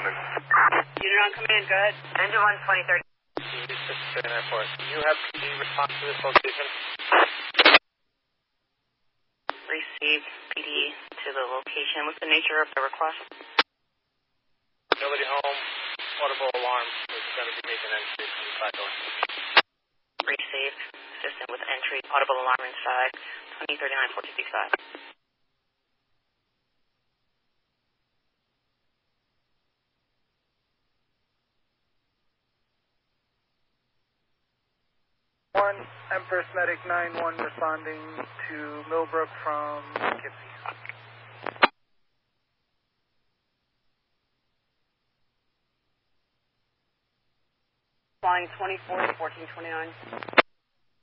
responded. Unit on command, go ahead. Engine 1, 2030. Airport. Do you have PD response to this location? Received PD to the location. What's the nature of the request? Nobody home. Audible alarm. We're going to be making entry from the side door. Received. Assistant with entry. Audible alarm inside. 2039-4265. Empress Medic 9-1 responding to Millbrook from Poughkeepsie. Flying 24 to 1429.